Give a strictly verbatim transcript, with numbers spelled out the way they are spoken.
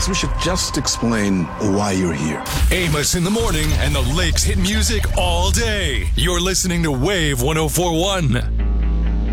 Alex, we should just explain why you're here. Amos in the morning and the Lakes hit music all day. You're listening to Wave one oh four one.